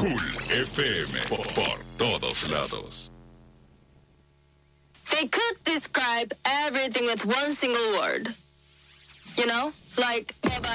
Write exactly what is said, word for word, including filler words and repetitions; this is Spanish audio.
Cool F M, por, por todos lados. They could describe everything with one single word. You know? Like,